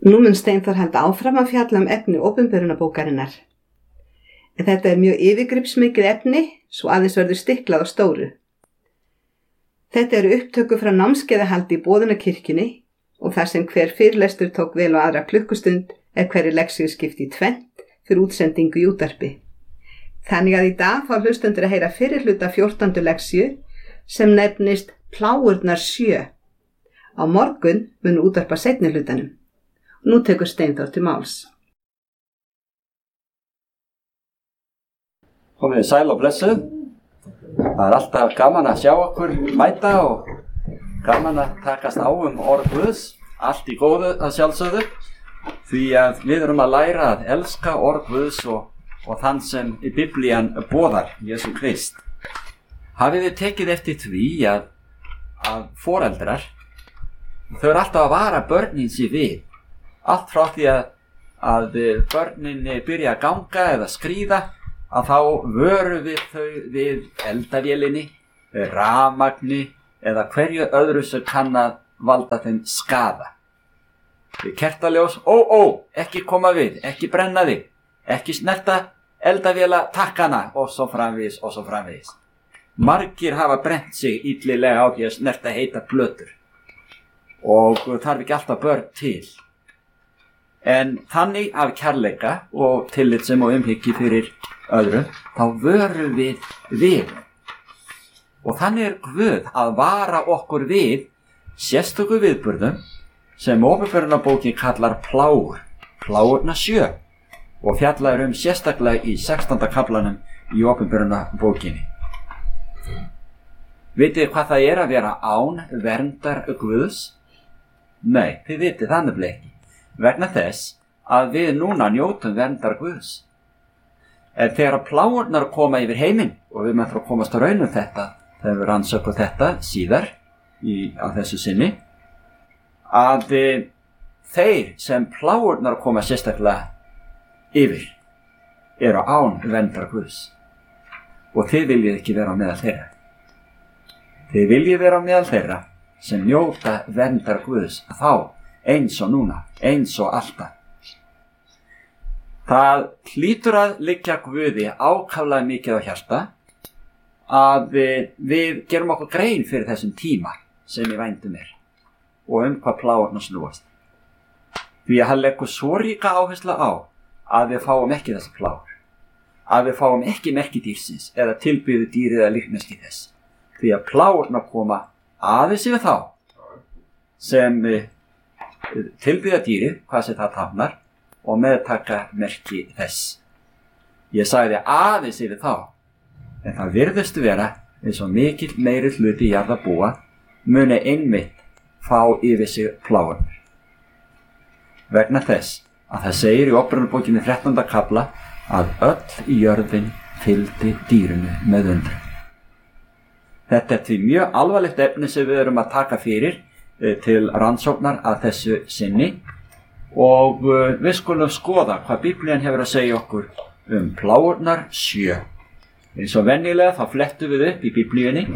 Nú mun Steinþór halda áfram að fjalla efni opinberunarbókarinnar. En þetta mjög yfirgripsmikið efni, svo aðeins verður stiklað á stóru. Þetta eru upptöku frá námskeiðahaldi í Boðunarkirkjunni og þar sem hver fyrirlestur tók vel á aðra klukkustund hverri leksíu skipt í tvennt fyrir útsendingu í útvarpi. Þannig að í dag fá hlustendur að heyra fyrri hluta 14. leksíu sem nefnist Plágurnar 7. Á morgun mun útvarpa seinni hlutanum. Nú tekur Steinþór til máls. Komið sæl og blessuð. Það alltaf gaman að sjá okkur mæta og gaman að takast á orð Guðs. Allt í góðu að sjálfsögðu. Því að við erum að læra að elska orð Guðs og þann sem í Biblían boðar, Jesú Krist. Hafið þið tekið eftir því að foreldrar, þau eru alltaf að vara börnin sér við. Allt frá því að börnin byrja að ganga eða skríða, að þá vörum við þau við eldavélinni, rafmagni eða hverju öðru sem kann að valda þeim skaða. Við kertaljós, ekki koma við, ekki brenna þig, ekki snerta eldavéla takkana og svo framvegis og svo framvegis. Margir hafa brent sig illilega á því að snerta heita plötur og þarf ekki alltaf börn til. En þannig af kærleika og tillitssemi og umhyggju fyrir öðrum, þá vörum við. Og þannig Guð að vara okkur við sérstöku viðburðum sem opinberunarbókin kallar plágur, Plágurnar 7, og fjallar sérstaklega í 16. kaflanum í opinberunarbókinni. Vitið hvað það að vera án verndar Guðs? Nei, þið vitið það nefnilega ekki. Vegna þess að við núna njótum verndar Guðs. En þegar plágurnar koma yfir heiminn, og við möttum að komast á raun þetta, þegar við rannsökum þetta síðar á þessu sinni, að þeir sem plágurnar koma sérstaklega yfir eru án verndar Guðs. Og þið viljið ekki vera á meðal þeirra. Þið viljið vera á meðal þeirra sem njóta verndar Guðs þá, eins og núna, eins og alltaf. Það hlýtur að liggja Guði ákaflega mikið á hjarta að við gerum okkur grein fyrir þessum tíma sem í vændum og hvað plágurnar snúast. Því að hann leggur svo ríka áherslu á að við fáum ekki þessa plágur, að við fáum ekki merki dýrsins eða tilbyðu dýrið eða líkneski þess. Því að plágurnar koma aðeins yfir þá sem tilbyða dýrið, hvað sem það táknar, og meðtaka merki þess. Ég sagði aðeins yfir þá, en það virðist vera eins og mikill meiri hluti jarðarbúa muni einmitt fá yfir sig plágurnar. Vegna þess að það segir í opinberunarbókinni 13. kafla að öll í jörðin fylgdi dýrinu með undrun. Þetta því mjög alvarlegt efni sem við erum að taka fyrir til rannsóknar að þessu sinni og við skulum skoða hvað Biblían hefur að segja okkur Plágurnar 7. Eins og venjulega þá flettum við upp í Biblíunni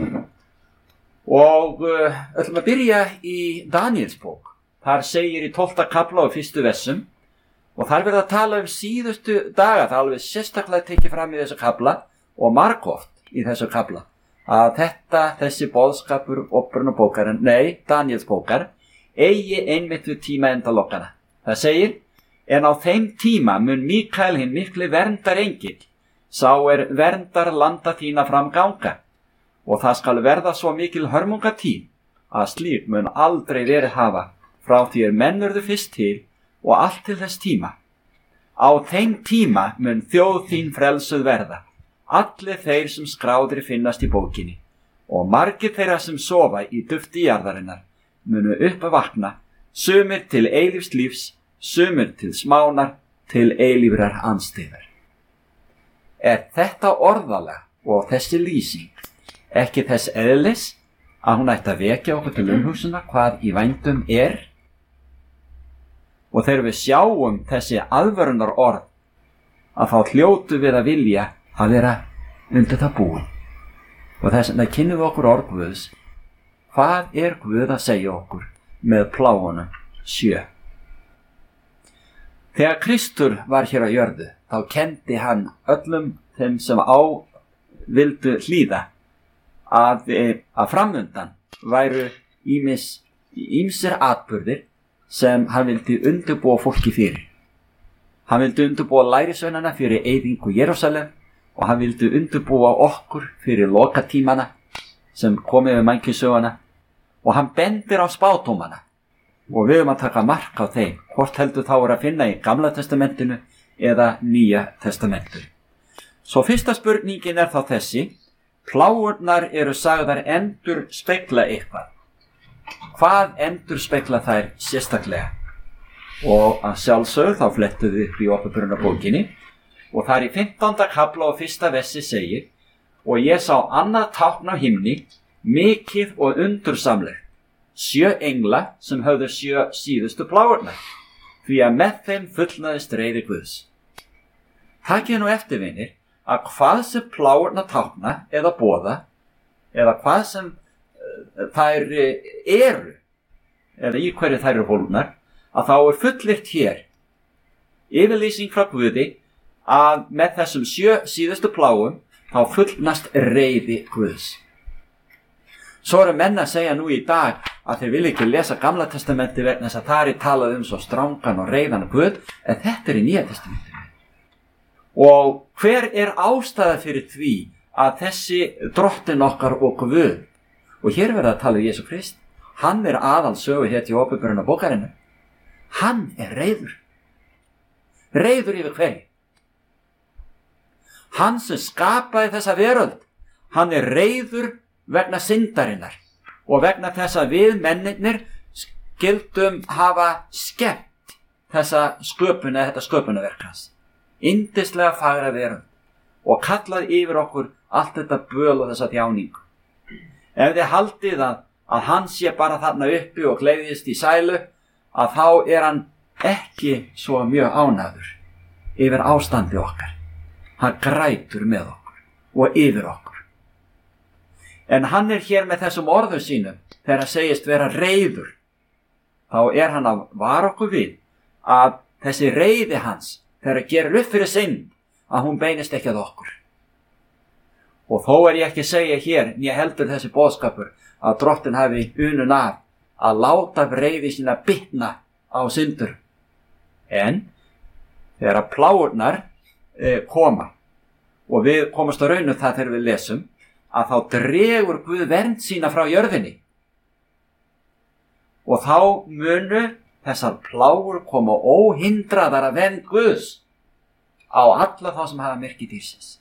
og ætlum að byrja í Daníelsbók. Þar segir í 12. kafla og 1. versum og þar verður að tala síðustu daga, það alveg sérstaklega tekið fram í þessu kafla og margoft í þessu kafla að þessi boðskapur Daníelsbókar eigi einmitt við tíma endalokkana. Það segir, en á þeim tíma mun Míkael hinn mikli verndarengill, sá verndar landa þína framganga, og það skal verða svo mikil hörmungatíð að slík mun aldrei verið hafa frá því menn urðu fyrst til og allt til þess tíma. Á þeim tíma mun þjóð þín frelsuð verða, allir þeir sem skráðir finnast í bókinni, og margir þeirra sem sofa í dufti jarðarinnar munu upp að vakna, sumir til eilífs lífs, sumir til smánar, til eilífrar andstyggðar. Þetta orðalag og þessi lýsing ekki þess eðlis að hún ætti að vekja okkur til umhugsunar hvað í vændum og þegar við sjáum þessi aðvörunar orð að þá hljótu við að vilja að vera undir það búin. Og þess vegna kynnum við okkur orð Guðs. Hvað Guð að segja okkur með Plágunum 7? Þegar Kristur var hér á jörðu, þá kenndi hann öllum þeim sem vildu hlýða að framundan væru ýmsir atburðir sem hann vildi undirbúa fólki fyrir. Hann vildi undirbúa lærisveinana fyrir eyðingu Jerúsalem og hann vildi undirbúa okkur fyrir lokatímana sem komið við mannkynssöguna og hann bendir á spádómana og við að taka mark á þeim, hvort heldur þá að finna í Gamla testamentinu eða Nýja testamentinu. Svo fyrsta spurningin þá þessi: plágurnar eru sagðar endurspegla eitthvað. Hvað endurspegla þær sérstaklega? Og að sjálfsögðu þá flettuðu upp í Åpenbarunarbókinni og þar í 15. kafla og 1. versi segir: og ég sá annað tákn á himni, mikið og undursamlegt, 7 engla sem höfðu 7 síðustu plágurnar, því að með þeim fullnaðist reiði Guðs. Takið nú eftir, vinir, að hvað sem plágurnar tákna eða boða, eða hvað sem þær eru, eða í hverju þær eru fólgnar, að þá fullyrt hér yfirlýsing frá Guði að með þessum 7 síðustu plágum þá fullnast reiði Guðs. Svo eru menn að segja nú í dag að þeir vilja ekki lesa Gamla testamenti vegna þess að þar talað svo strangan og reiðan Guð, en þetta í Nýja testamentinu. Og hver ástæða fyrir því að þessi drottinn okkar og Guð, og hér verða að tala Jesú Krist, hann aðalsöguhetja í Åpenbarunarbókarinnar. Hann reiður. Reiður yfir hverju? Hann sem skapaði þessa veröld, hann reiður vegna syndarinnar og vegna þess að við mennirnir skildum hafa skemmt þetta sköpunarverk hans. Yndislega fagra veröld og kallað yfir okkur allt þetta böl og þessa þjáningu. Ef þið haldið að hann sé bara þarna uppi og gleðist í sælu, að þá hann ekki svo mjög ánægður yfir ástandi okkar. Hann grætur með okkur og yfir okkur. En hann hér með þessum orðum sínum þegar hann segist vera reiður. Þá hann að vara okkur við að þessi reiði hans þegar gerir upp fyrir synd, að hún beinist ekki að okkur. Og þó ég ekki að segja hér, né heldur þessi boðskapur, að drottinn hafi unun af að láta reiði sína bitna á syndur. En þegar plágurnar koma, og við komast á raunu það þegar við lesum, að þá dregur Guð vernd sína frá jörðinni. Og þá munu þessar plágur koma óhindraðar að vernd Guðs á alla þá sem hafa merki dýrsins.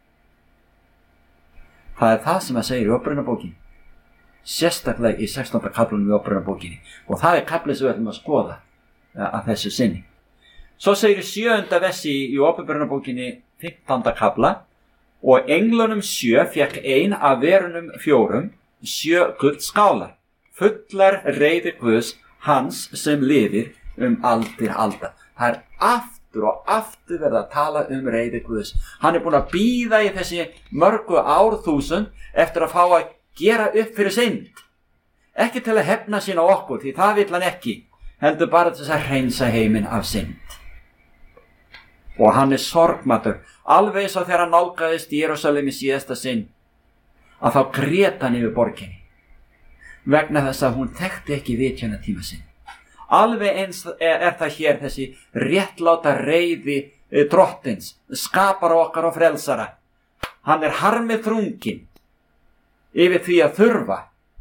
Það það sem að segja í Åpenbarunarbókinni, sérstaklega í 16. kaflanum í Åpenbarunarbókinni, og það kaflið sem við ætlum að skoða að þessu sinni. Svo segir í 7. versi í Åpenbarunarbókinni 15. kafla: og englunum 7 fékk ein af verunum 4 7 guldskálar, fullar reiði Guðs, hans sem lifir aldir alda. Það aftur og aftur verið að tala reiði Guðs. Hann búinn að bíða í þessi mörgu árþúsund eftir að fá að gera upp fyrir synd. Ekki til að hefna sín á okkur, því það vill hann ekki, heldur bara til að hreinsa heiminn af synd. Og hann sorgmæddur, alveg svo þegar hann nálgaðist í Jerúsalem í síðasta sinn, að þá grét hann yfir borginni, vegna þess að hún þekkti ekki vitjunartíma sinn. Alveg eins það hér þessi réttláta reiði drottins, skapara okkar og frelsara. Hann harmið þrunginn yfir því að þurfa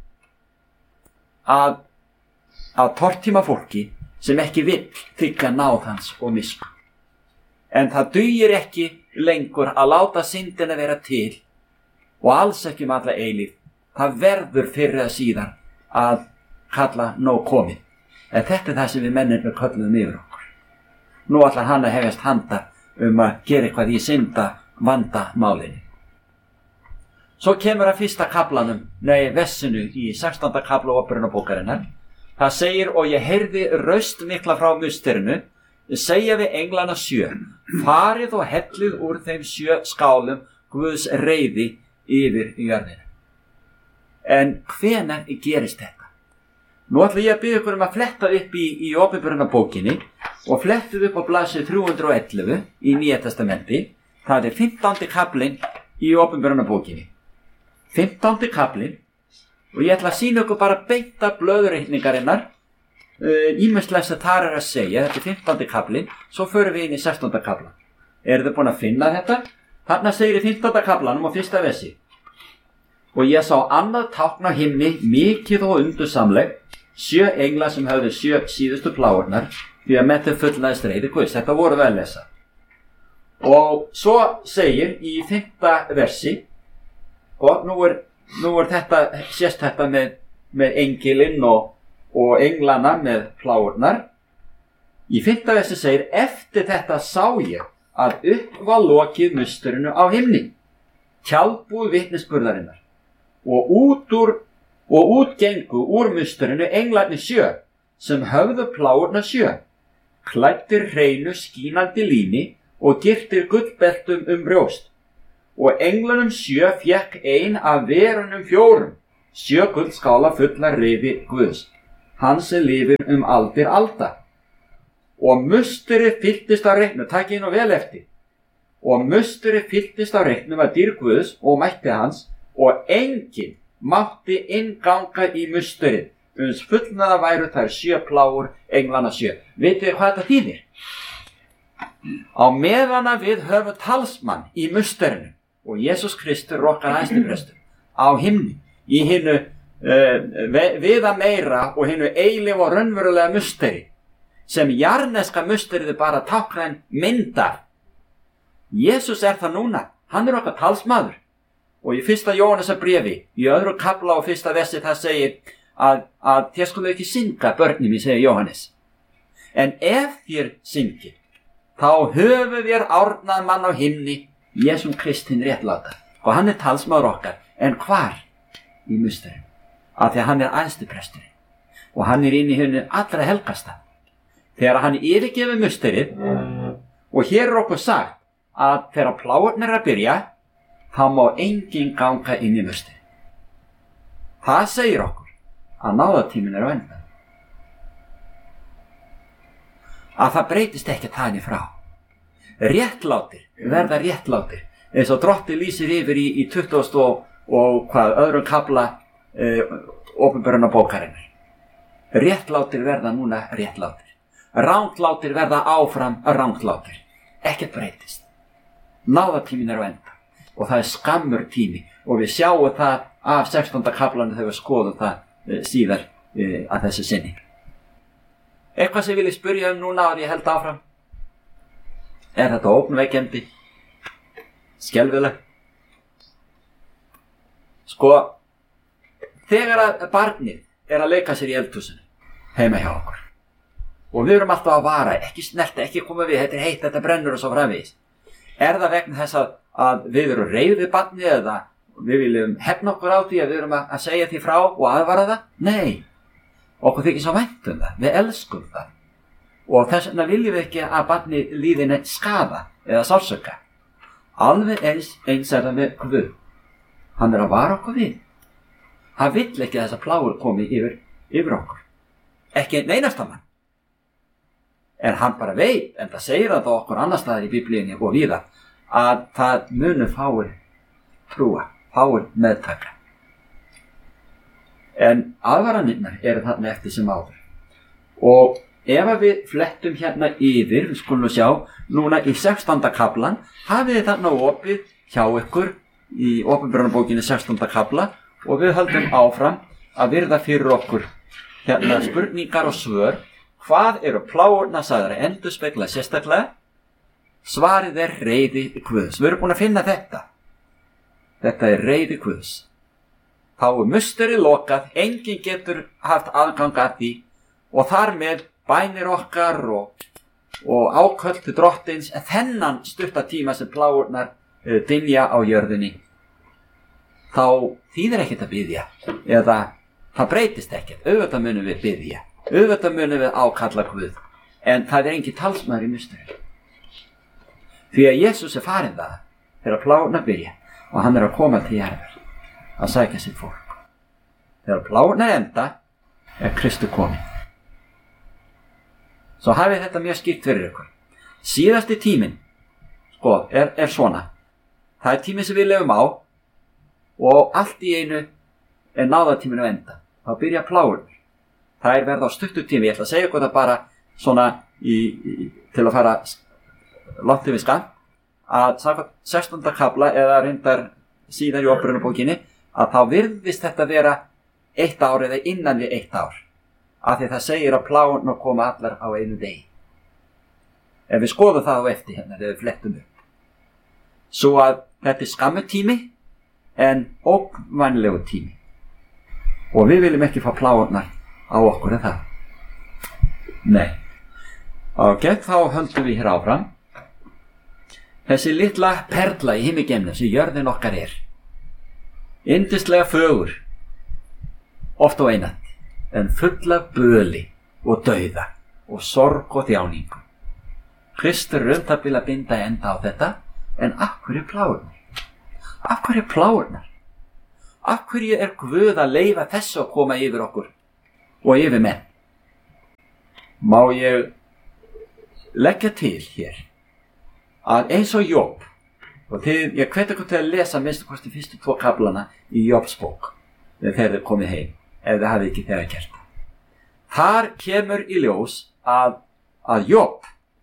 að tortíma fólki sem ekki vill þykka náð hans og miskunn. En það dugir ekki lengur að láta syndina vera til og alls ekki alla eilífð. Það verður fyrr eða síðan að kalla nóg komið. En þetta það sem við mennirnir kölluðum yfir okkur. Nú ætlar hann að hefjast handa að gera eitthvað í synda vanda málinu. Svo kemur að fyrsta kaflanum, vessinu í 16. kafla Åpenbarunarbókarinnar. Það segir: og ég heyrði raust mikla frá musterinu, segja við englana 7, farið og hellið úr þeim 7 skálum Guðs reiði yfir jörðina. En hvenær gerist þetta? Nú ætla ég að biðja ykkur að fletta upp í Åpenbarunarbókinni og flettið upp á blaðsíðu 311 í Nýja testamenti. Það 15. kaplinn í Opinberunarbókinni. 15. kaplinn, og ég ætla að sýna ykkur bara beint af blöðreikningarinnar ýmislegt sem þar að segja. Þetta 15. kaplinn, svo förum við inn í 16. kaplan. Eru þið búin að finna þetta? Þarna segir í 15. kaplanum og 1. versi: og ég sá annað tákn á himni, mikið og undursamleg, 7 englar sem höfðu 7 síðustu pláurnar, því að með þau fullnaðist reiði Guðs. Þetta voru við að lesa. Og svo segir í 5. versi, og nú er þetta, sést þetta með engilinn og englana með pláurnar. Í 5. versi segir: eftir þetta sá ég að upp var lokið musturinu á himni, tjaldbúð vitnisburðarinnar, og út gengu úr musturinu englarnir 7, sem höfðu pláurnar 7, klæddir hreinu skínandi líni og girtir gullbeltum brjóst. Og englanum 7 fékk ein af verunum 4 7 guldskála fullar reiði Guðs, hann sem lifir aldir alda. Og musturinn fylltist af reyknum, takið nú vel eftir, og musturinn fylltist af reyknum af dýrð Guðs og mætti hans, og enginn mátti innganga í musturinn, uns fullnaða væru þær 7 plágur englana 7. Vitið þið hvað þetta þýðir? Á meðan að við höfum talsmann í musturinu, og Jesús Kristur okkar æðstiprestur á himni, í hinu viða meira og hinu eilífa og raunverulega musteri, sem jarneska musterið bara táknar myndar. Jesús það núna, hann okkar talsmaður. Og í 1. Jóhannesarbréfi, í 2. kafla og 1. versi, það segir að þér skulu ekki synga, börnin mín, segir Jóhannes. En ef þér syngir, þá höfum við árnað mann á himni, Jesúm Kristinn réttláta. Og hann talsmaður okkar, en hvar? Í musterinu. Af því að hann æðstipresturinn. Og hann inn í hinu allra helgasta. Þegar hann yfirgefur musterið, og hér okkur sagt að þegar pláurnar að byrja, þá má enginn ganga inn í musterið. Það segir okkur að náðatíminn á enda. Að það breytist ekki þannig frá. Réttlátir verða réttlátir, eins og Drottinn lýsir yfir í 20. og 2. kafla Opinberunarbókarinnar. Réttlátir verða núna réttlátir. Ranglátir verða áfram ranglátir. Ekkert breytist. Náðatíminn á enda. Og það skammur tími. Og við sjáum það af 16. kaflanu þegar við skoðum það síðar að þessu sinni. Eitthvað sem ég vil spyrja núna að ég held áfram. Þetta ógnvekjandi? Skelfilegt? Sko, þegar að barnið að leika sér í eldhúsinu heima hjá okkur, og við erum alltaf að vara, ekki snerta, ekki koma við, þetta heitt, þetta brennur og svo framvegis. Það vegna þess að við erum reið við barnið, eða við viljum hefna okkur á því að við erum að segja því frá og aðvara það? Nei, okkur þykir svo vænt það, við elskum það. Og þess vegna viljum við ekki að barnið líði neitt skaða eða sársauka. Alveg eins það með Guð. Hann að vara okkur við. Hann vill ekki að þessa plágur komi yfir okkur. Ekki neinasta mann. En hann bara veit, en það segir það okkur annar staðar í Biblíunni og víða, að það munu fáir trúa, fáir meðtaka. En aðvaranirnar þarna eftir sem áður. Og ef við flettum hérna yfir, við skulum sjá, núna í 16. kaflan, hafið þið þarna opið hjá ykkur í Opinberunarbókinni 16. kafla, og við höldum áfram að virða fyrir okkur hérna spurningar og svör. Hvað eru plágurnar sagðar að endurspegla sérstaklega? Svarið reiði Guðs. Við erum búin að finna þetta. Þetta reiði Guðs. Þá musterið lokað, enginn getur haft aðgang að því, og þar með bænir okkar og áköll til Drottins, þennan stutta tíma sem plágurnar dynja á jörðinni. Þá þýðir ekkert að biðja, eða það breytist ekkert. Auðvitað munum við biðja, auðvitað munum við ákalla Guð, en það engin talsmaður í musterinu. Því að Jesús farinn það þegar plágurnar byrja, og hann að koma til jarðar að sækja sitt fólk. Þegar plágurnar enda Kristu kominn. Svo hafið þetta mjög skýrt fyrir ykkur. Síðasti tíminn, sko, er svona. Það er tíminn sem við lifum á og allt í einu er náðatíminn að enda. Þá byrja plágur. Það er verða á stuttu tími. Ég ætla að segja ykkur það bara svona til að fara langt yfir skammt, að samkvæmt 16. kafla eða reyndar síðar í Opinberunarbókinni, að þá virðist þetta vera 1 ár eða innan við 1 ár. Af því það segir að plágurnar koma allar á einu degi. Ef við skoðum það á eftir hérna, þegar við flettum upp. Svo að þetta er skammu tími en ógnvænlegu tími. Og við viljum ekki fá plágurnar á okkur en það. Nei. Og þá höldum við hér áfram. Þessi litla perla í himnageimnum sem jörðin okkar er. Yndislega fögur, oft og einat, en full af böli og dauða og sorg og þjáningu. Kristur það vil að binda enda á þetta, en af hverju plágurnar? Af hverju plágurnar? Af hverju er Guð að leyfa þessu að koma yfir okkur og yfir menn? Má ég leggja til hér að eins og Job, og ég hvet ykkur til að lesa minnst kosti fyrstu 2 kaflana í Jobs bók þegar þið komið heim, ef þið hafið ekki þegar gert það. Þar kemur í ljós að Job,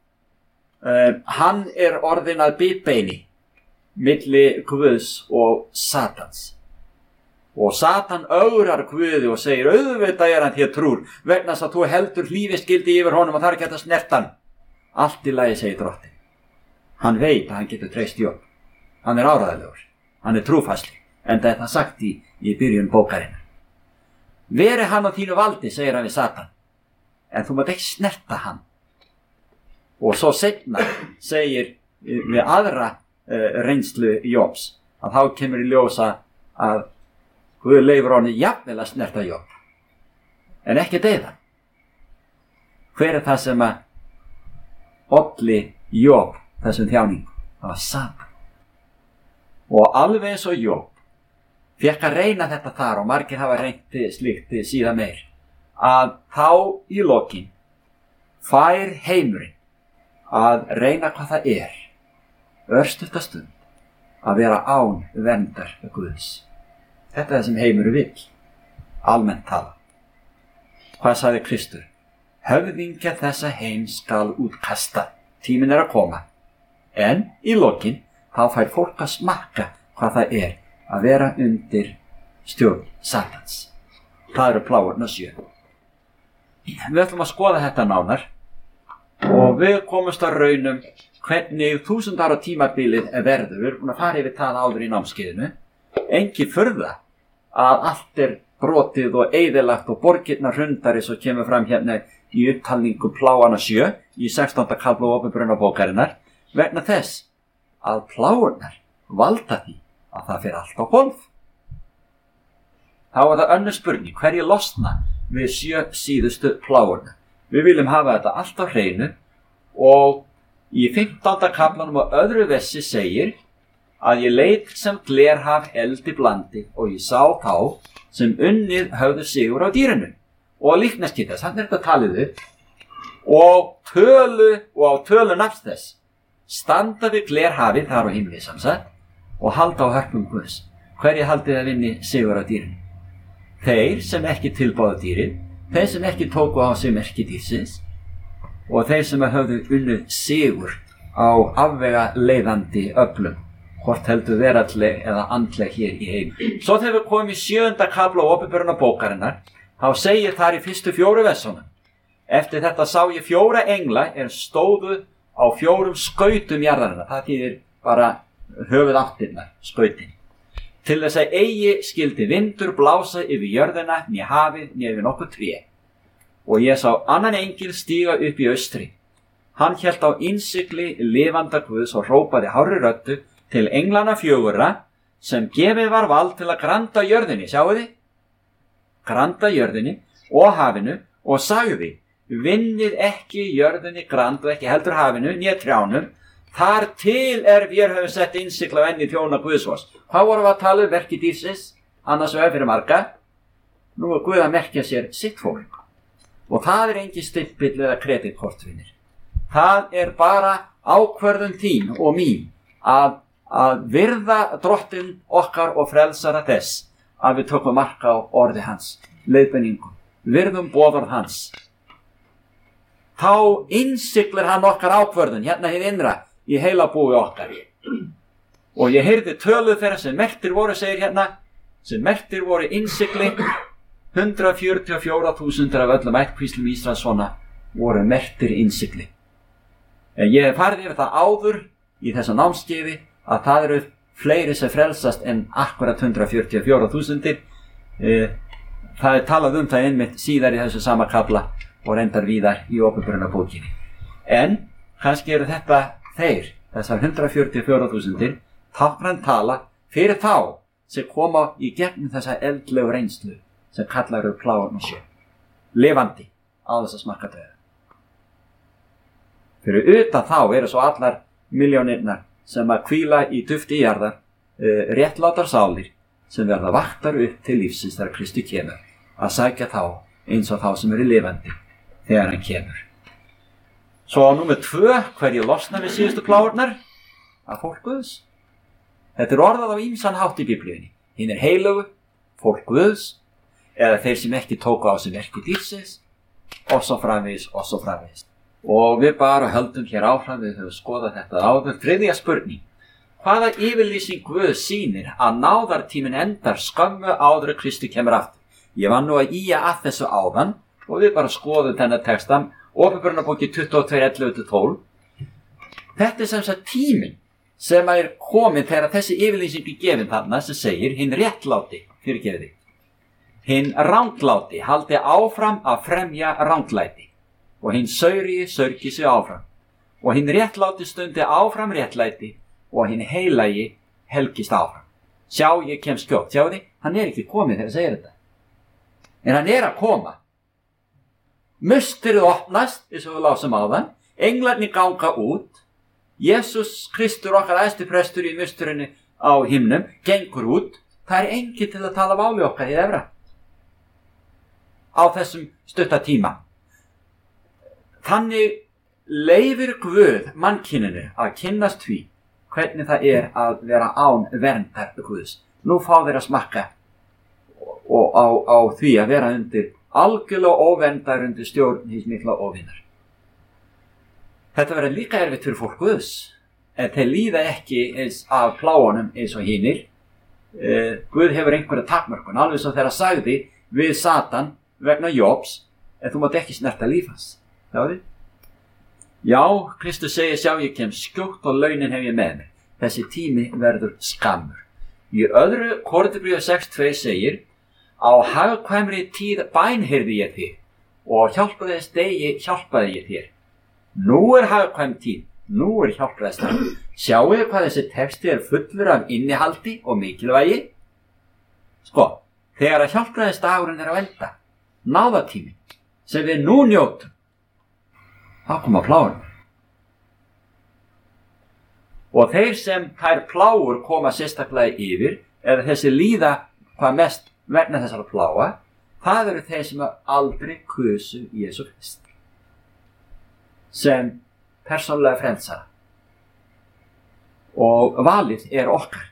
hann er orðinn að bitbeini milli Guðs og Satans. Og Satan ögrar Guði og segir, auðvitað er hann þér trúr, vegna þess að þú heldur hlífiskildi yfir honum og það er ekki hægt að snerta hann. Allt í lagi, segir drottinn. Hann veit að hann getur treyst Job. Hann er áræðilegur, hann er trúfastli, en það er það sagt í byrjun bókarinnar. Veri hann á þínu valdi, segir hann við Satan, en þú mátt ekki snerta hann. Og svo seinna segir við aðra reynslu Jobs, að þá kemur í ljósa að Guð leyfir honum jafnvel að snerta Job, en ekki deyða. Hver er það sem að olli Job þessum þjáningum? Það var Satan. Og alveg eins og Job fékk að reyna þetta þar, og margir hafa reynt slíkt síðan meir, að þá í lokin fær heimurinn að reyna hvað það er, örstutta stund, að vera án verndar Guðs. Þetta er það sem heimurinn vill, almennt tala. Hvað sagði Kristur? Höfðingja þessa heim skal útkasta, tíminn er að koma. En í lokin þá fær fólk að smakka hvað það er að vera undir stjórn Satans. Það eru plágurnar 7. Við ætlum að skoða þetta nánar og við komumst að raunum hvernig 1000 ára tímabilið verður. Við erum búin að fara yfir það áður í námskeiðinu. Engin furða að allt er brotið og eyðilagt og borgirnar hrundar, eins og kemur fram hérna í upptalningu plágana 7 í 16. kafla Opinberunarbókarinnar, vegna þess að plágurnar valda því að það fer allt á hvolf. Þá er það önnur spurning, hverju losna við 7 síðustu plágurnar? Við viljum hafa þetta allt á hreinu, og í 15. kaflanum og öðru versi segir að ég leit sem glerhaf eldi blandi og ég sá þá sem unnið höfðu sigur á dýrinu. Og líkneskið þess, hann er þetta talið upp, og á tölu nafns þess standa við glerhafið þar á himni samsett og halda á hörpum Guðs. Hverju haldið að vinni sigur á dýrinu? Þeir sem ekki tilbáðu dýrin, þeir sem ekki tóku á sig merki dýrsins, og þeir sem höfðu unnið sigur á afvega leiðandi öflum, hvort heldur veraldleg eða andleg hér í heim. Svo þegar við komum í 7. kafla Opinberunarbókarinnar, þá segir þar í fyrstu 4 versunum: eftir þetta sá ég 4 engla stóðu á 4 skautum jarðarinnar. Það þýðir bara höfuðáttirnar, skautin. Til þess að eigi skildi vindur blása yfir jörðina, né hafið, né yfir nokkuð tré. Og ég sá annan engil stíga upp í austri. Hann hélt á innsigli lifanda Guðs og hrópaði hárri röddu til englana 4 sem gefið var vald til að granda jörðinni, sjáu þið? Granda jörðinni og hafinu, og sagði: vinnið ekki jörðinni grand og ekki heldur hafinu, né trjánum, þar til vér höfum sett innsigla á enni þjóna Guðsvors. Hvað vorum við að tala verki dýrsins, annars vegar fyrir marga? Nú Guð að merkja sér sitt fólk. Og það engin stimpill eða kreditkortvinir. Það bara ákvörðun þín og mín að virða Drottinn okkar og frelsara þess að við tökum mark á orði hans, leiðbeiningum, virðum boðorð hans. Þá innsiglir hann okkar ákvörðun hérna hið innra í heilabúi okkar. Og ég heyrði tölu þeirra sem merktir voru, segir hérna, sem merktir voru innsigli, 144.000 af öllum ættkvíslum Ísraelssona voru merktir innsigli. En ég hef farið yfir það áður í þessa námskeiði að það eru fleiri sem frelsast en akkurat 144.000. Það talað það einmitt síðar í þessu sama kafla og reyndar víðar í Åpenbarunarbókinni. En kannski eru þetta þessar 144.000 táknræn tala fyrir þá sem koma í gegnum þessa eldlegu reynslu sem kallar plágan og sjö, lifandi á þess að smakka dauða. Fyrir utan þá eru svo allar milljónirnar sem að hvíla í dufti jarðar, réttlátar sálir sem verða vaktar upp til lífsins þegar Kristi kemur, að sækja þá eins og þá sem eru lifandi þegar hann kemur. Svo númer 2, hverju losna við síðustu plágurnar? Að fólk Guðs. Þetta orðað á ýmsan hátt í Biblíunni. Hinir heilugu, fólk Guðs, eða þeir sem ekki tóku á sig verki dýrsins, og svo framvegis, og svo framvegis. Og við bara höldum hér áfram, við höfum skoðað þetta áður. Þriðja spurning. Hvaða yfirlýsing Guð sýnir að náðartíminn endar skömmu áður að Kristi kemur aftur? Ég var nú að ýja að þessu áðan og við bara skoðum þennan textan, Åpenbarunarbókin 22:11-12. Þetta sem sagt tíminn sem komin þegar þessi yfirlýsing gefin þarna sem segir hinn réttláti, fyrirgefiði, hinn rangláti haldi áfram að fremja ranglæti og hinn saurigi saurgi sig áfram og hinn réttláti stundi áfram réttlæti og hinn heilagi helgist áfram. Sjá, ég kem skjótt, sjáu þið, hann ekki komið þegar það segir þetta. En hann að koma. Musterið opnast, eins og við lásum áðan, englarnir ganga út, Jesús Kristur okkar æðsti prestur í musterinu á himnum, gengur út, það enginn til að tala máli okkar í efra. Á þessum stutta tíma. Þannig leyfir Guð mannkyninu að kynnast því hvernig það að vera án verndar Guðs. Nú fá þeir að smakka og á því að vera undir algjörlega óverndar undir stjórn hins mikla óvinnar. Þetta verður líka erfitt fyrir fólk Guðs, en þeir líða ekki eins af plágunum eins og hinir. Guð hefur einhverja takmörkun, alveg svo þegar sagði við Satan vegna Jóbs, en þú mátt ekki snerta líf hans. Sjáðu? Já, Kristus segir, sjá, ég kem skjótt og launin hef ég með mig. Þessi tími verður skammur. Í öðru Korinthubréfi 6:2 segir, á hagkvæmri tíð bænheyrði ég þig og hjálpaði þess degi hjálpaði ég þér. Nú hagkvæm tíð, nú hjálpræðisdagur. Sjáu þið hvað þessi texti fullur af innihaldi og mikilvægi? Sko, þegar að hjálpræðisdagurinn að enda, náðatíminn, sem við nú njótum, þá koma plágur. Og þeir sem þær plágur koma sérstaklega yfir, eða þessi líða hvað mest vegna þessara plága, það eru þeir sem aldrei kusu Jesú Krist sem persónulega frelsara. Og valið okkar.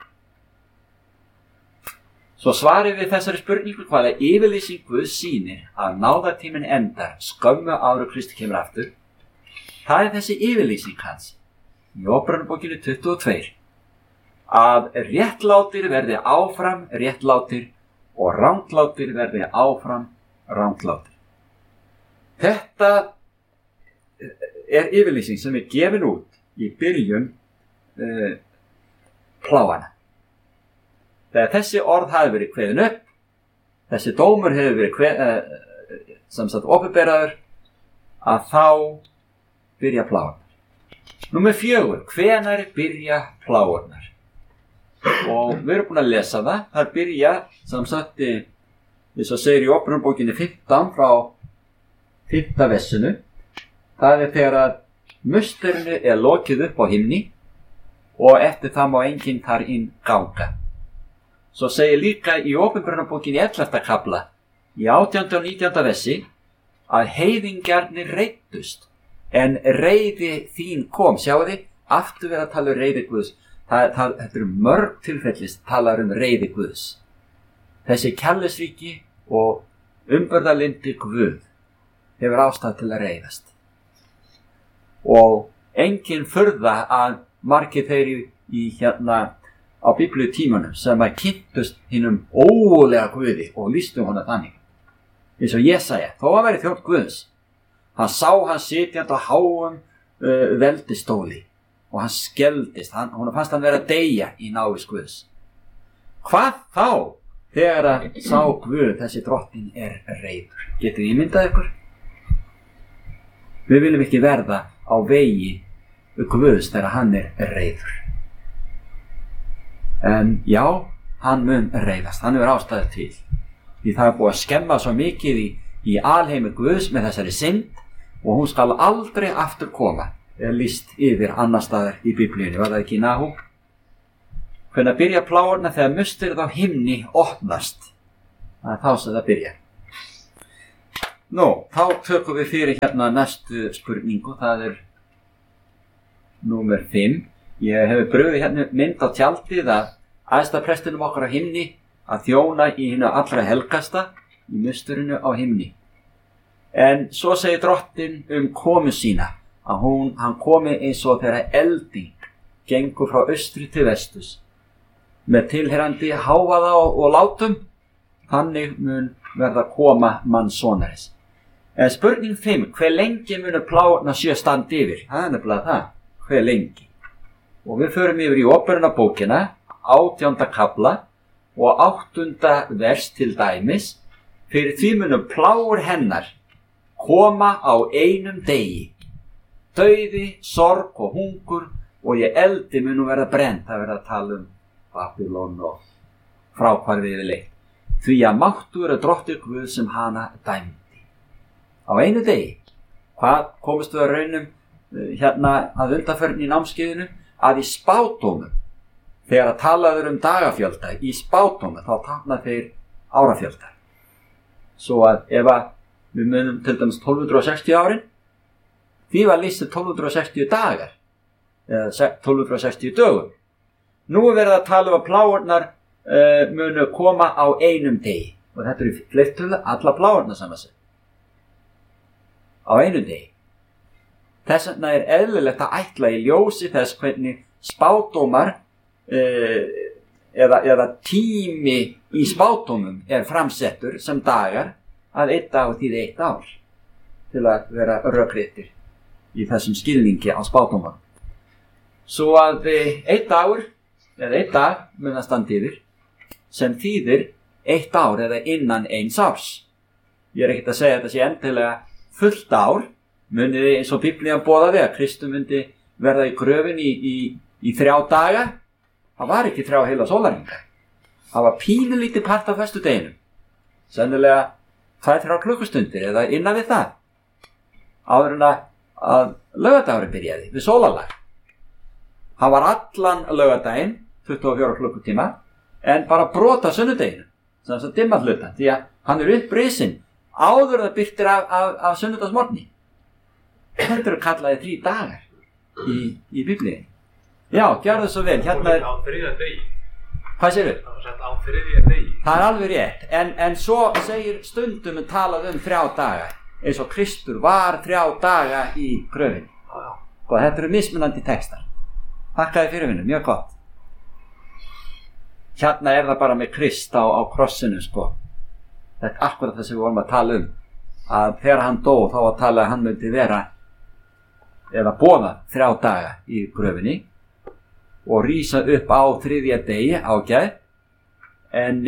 Svo svarið við þessari spurningu hvaða yfirlýsing Guð sýnir að náðartíminn endar skömmu áður en Kristi kemur aftur. Það þessi yfirlýsing hans í Åpenbarunarbókinni 22 að réttlátir verði áfram réttlátir og ranglátir verði áfram ranglátir. Þetta yfirlýsing sem gefin út í byrjun plágana. Þegar þessi orð hafi verið kveðin upp, þessi dómur hefur verið sem sagt opinberaður, að þá byrja plágurnar. Númer 4, hvenær byrja plágurnar? Og við erum búin að lesa það. Það byrja, sem sagt, eins og segir í Åpenbarunarbókinni 15 frá 5. versinu. Það þegar að musterinu lokið upp á himni og eftir það má enginn þar inn ganga. Svo segir líka í Åpenbarunarbókinni 11. kafla, í 18. og 19. versi, að heiðingjarnir reiddust, en reiði þín kom. Sjáu þið, aftur verið að tala reiði Guðs. Þetta eru mörg tilfellist talar reiði Guðs. Þessi kærleiksríki og umburðarlyndi Guð hefur ástæðu til að reiðast. Og engin furða að margir þeir í á biblíutímanum sem að kynntust hinum ógulega Guði og lýstu hana þannig. Eins og Jesaja, þó að veri þjónn Guðs, hann sá hann sitjandi á háum veldistóli og hann skeldist, hún fannst hann vera að deyja í návist Guðs. Hvað þá þegar að sá Guð, þessi drottinn reiður? Getið ímyndað ykkur? Við viljum ekki verða á vegi Guðs þegar hann reiður. En já, hann mun reiðast, hann hefur ástæðu til. Því það búið að skemma svo mikið í alheimi Guðs með þessari synd og hún skal aldrei aftur koma, lýst yfir annar staðar í biblíunni. Var það ekki í Nahúm? Hvenær byrja plágurnar? Þegar musturinn á himni opnast. Það þá sem það byrja. Nú, þá tökum við fyrir næstu spurningu, það númer 5. Ég hef brugðið mynd á tjaldið að æðsta prestinum okkar á himni að þjóna í hinu allra helgasta í musturinu á himni. En svo segir drottinn komu sína að hann komi eins og þegar elding gengur frá austri til vestus með tilheyrandi hávaða og látum. Þannig mun verða koma mannssonarins. En spurning 5, hve lengi munu plágurnar 7 standa yfir? Það nefnilega það, hve lengi? Og við förum yfir í Óperunarbókina, 18. kafla og 8. vers til dæmis. Fyrir því munu plágur hennar koma á einum degi. Dauði, sorg og hungur og í eldi munu verða brennt. Það verða að tala Babylon og fráhvarfið leitt. Því að máttur drottinn Guð sem hana dæmdi. Á einu degi. Hvað komist við að raunum að undanförn í námskeiðinu? Að í spádómum, þegar að talaður dagafjölda, í spádómum þá tákna þeir árafjölda. Svo að ef við munum til dæmis 1260 árin, því var lýst 1260 dagar, eða 1260 dögum. Nú verið að tala að plágurnar munu koma á einum degi. Og þetta í fleirtölu alla plágurnar saman sig. Á einum degi. Þess vegna eðlilegt að ætla í ljósi þess hvernig spádómar eða tími í spádómum framsettur sem dagar að 1 dag þýði 1 ár til að vera rökréttir í þessum skilningi á spádómar. Svo að 1 dagur eða 1 dag mun að standa yfir sem þýðir 1 ár eða innan 1 árs. Ég ekkert að segja að þetta sé endilega fullt ár. Munið þið eins og Biblían boðaði að Kristur myndi verða í gröfin í 3 daga? Það var ekki 3 heila sólarhringa. Það var pínulítið part af föstudeginum. Sennilega 2-3 klukkustundir eða innan við það. Áður en að laugardagurinn byrjaði við sólarlag. Það var allan laugardaginn, 24 klukkutíma, en bara brota sunnudeginu, sem þess að dimma hluta, því að hann upprisinn áður það byrtir af sunnudagsmorgni. Þetta eru kallaði 3 dagar í Biblíunni. Já, gjörðu svo vel. Á 3. degi. Hvað segirðu? Það var sagt á 3. degi. Það alveg rétt. En svo segir stundum talað 3 daga. Eins og Kristur var 3 daga í gröfinni. Og þetta eru mismunandi textar. Þakkaði fyrir vinnu, mjög gott. Það bara með Krist á krossinu, sko. Þetta er akkurat það sem við vorum að tala Að þegar hann dó þá að tala að hann myndi vera eða boða 3 daga í gröfinni og rísa upp á 3. degi ágæð. En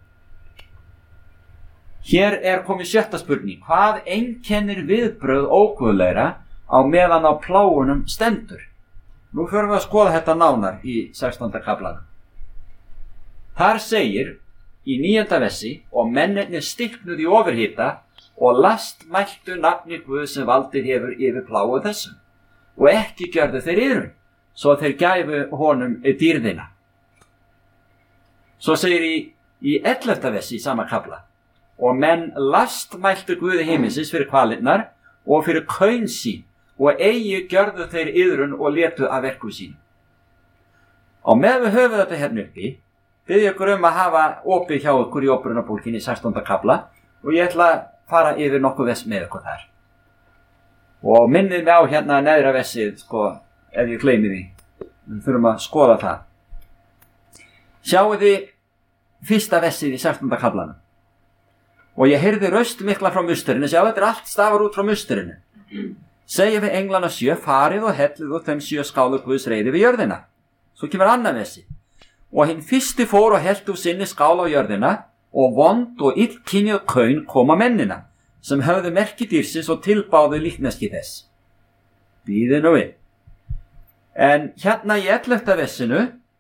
hér komið 7. spurning. Hvað einkennir viðbrögð óguðlegra á meðan á plágunum stendur? Nú förum við að skoða þetta nánar í 16. kaflanum. Þar segir í 9. versi: og mennirnir stiknuðu í ofurhita og last mæltu nafni Guð sem valdið hefur yfir plágu þessum og ekki gjörðu þeir iðrun svo þeir gæfu honum dýrðina. Svo segir í 11. versi í sama kafla: og menn lastmæltu Guði himinsins fyrir kvalirnar og fyrir kaun sín og eigi gjörðu þeir iðrun og létu af verkum sín. Og með við höfum þetta hérna uppi, bið ég ykkur að hafa opið hjá ykkur í Upprunabókinni 16. kafla og ég ætla að fara yfir nokkuð vers með ykkur þar. Og minnið mig á hérna neðra versið, ef ég gleymi því. Við þurfum að skoða það. Sjáu þið fyrsta versið í 16. kaflanum. Og ég heyrði röst mikla frá musturinu, sjá þetta allt stafar út frá musturinu. Segja við englana 7, farið og hellið úr þeim 7 skálur Guðs reiði við jörðina. Svo kemur annað versi. Og hinn fyrsti fór og hellt úr sinni skál á jörðina og vond og illkynjuð kaun koma mennina, sem höfðu merki dýrsins og tilbáðu líkneski þess. Bíðið nú við. En hérna í 11. versinu,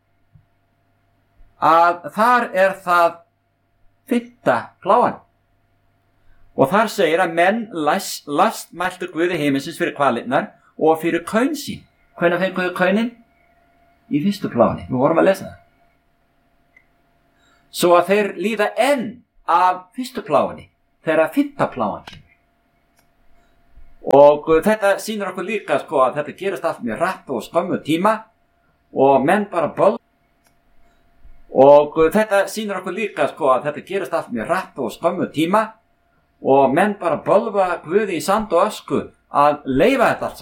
að þar það 5. pláan. Og þar segir að menn lastmæltu Guði himinsins fyrir kvalirnar og fyrir kaun sín. Hvenær fenguðu kaunin? Í 1. pláni. Við vorum að lesa það. Svo að þeir líða enn af 1. pláni þegar 5. pláan kemur. Og þetta sýnir okkur líka að þetta gerist allt mjög hratt og skömmu tíma og menn bara bölva. Og þetta sýnir okkur líka að þetta gerist allt mjög hratt og skömmu tíma og menn bara bölva Guði í sand og ösku að leyfa þetta allt